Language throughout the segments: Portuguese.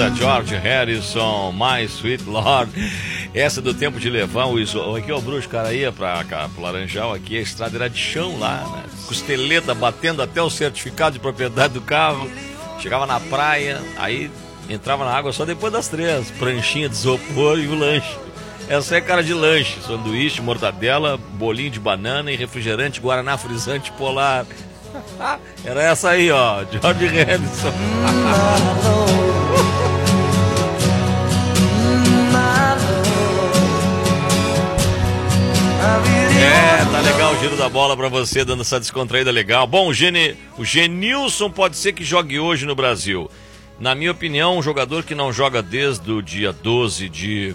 Banda, George Harrison, My Sweet Lord. Essa do tempo de levar o iso... Aqui, ó, o bruxo, cara, ia pro Laranjal, aqui a estrada era de chão lá, né? Costeleta batendo até o certificado de propriedade do carro. Chegava na praia, aí entrava na água só depois das 3. Pranchinha de isopor e o lanche. Essa é cara de lanche, sanduíche, mortadela, bolinho de banana e refrigerante Guaraná frisante polar. Era essa aí, ó, George Harrison. Tá legal o giro da bola pra você, dando essa descontraída legal. Bom, o Genilson pode ser que jogue hoje no Brasil. Na minha opinião, um jogador que não joga desde o dia 12 de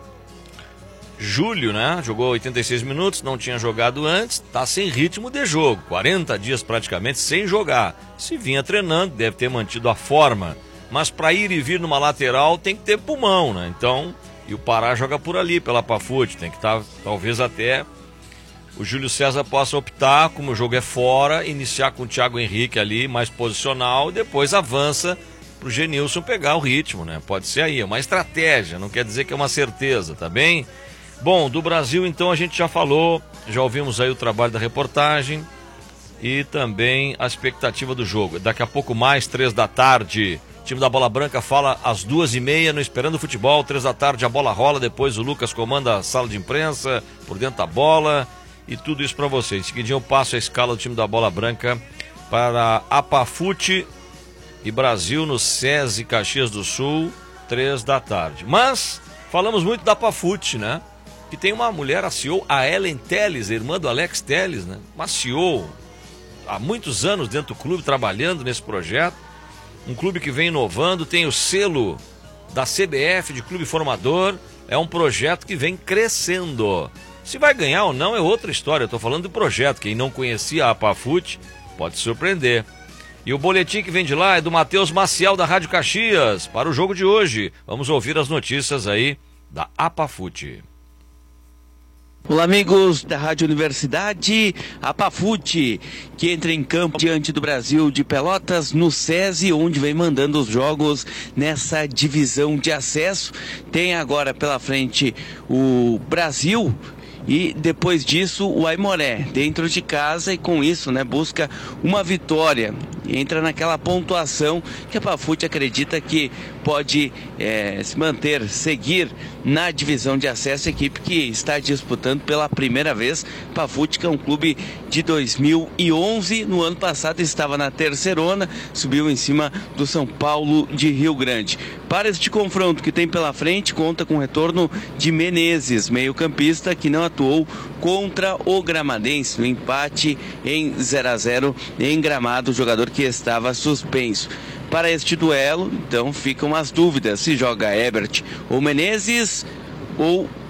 julho, né? Jogou 86 minutos, não tinha jogado antes, tá sem ritmo de jogo, 40 dias praticamente sem jogar. Se vinha treinando, deve ter mantido a forma, mas para ir e vir numa lateral tem que ter pulmão, né? Então, e o Pará joga por ali, pela Pafute, tem que estar, talvez até o Júlio César possa optar, como o jogo é fora, iniciar com o Thiago Henrique ali, mais posicional, e depois avança pro Genilson pegar o ritmo, né? Pode ser aí, é uma estratégia, não quer dizer que é uma certeza, tá bem? Bom, do Brasil então a gente já falou, já ouvimos aí o trabalho da reportagem e também a expectativa do jogo. Daqui a pouco mais, 3 da tarde, o time da Bola Branca fala às 2h30 no Esperando Futebol, 3 da tarde a bola rola, depois o Lucas comanda a sala de imprensa, por dentro da bola e tudo isso para vocês. Em seguidinho eu passo a escala do time da Bola Branca para Apafute e Brasil no SESI Caxias do Sul, 3 da tarde. Mas falamos muito da Apafute, né? Que tem uma mulher, a CEO, a Ellen Telles, a irmã do Alex Telles, né? Uma CEO há muitos anos dentro do clube, trabalhando nesse projeto. Um clube que vem inovando, tem o selo da CBF de clube formador. É um projeto que vem crescendo. Se vai ganhar ou não é outra história. Eu estou falando do projeto. Quem não conhecia a Apafute pode se surpreender. E o boletim que vem de lá é do Matheus Maciel, da Rádio Caxias, para o jogo de hoje. Vamos ouvir as notícias aí da Apafute. Olá, amigos da Rádio Universidade. Apafute, que entra em campo diante do Brasil de Pelotas no SESI, onde vem mandando os jogos nessa divisão de acesso. Tem agora pela frente o Brasil e depois disso o Aimoré dentro de casa, e com isso, né, busca uma vitória, entra naquela pontuação que a Apafute acredita que pode se manter, seguir na divisão de acesso, equipe que está disputando pela primeira vez. Apafute, que é um clube de 2011, no ano passado estava na terceirona, subiu em cima do São Paulo de Rio Grande. Para este confronto que tem pela frente, conta com o retorno de Menezes, meio-campista, que não atuou contra o Gramadense no empate em 0-0 em Gramado, jogador que estava suspenso. Para este duelo, então, ficam as dúvidas se joga Ebert ou Menezes ou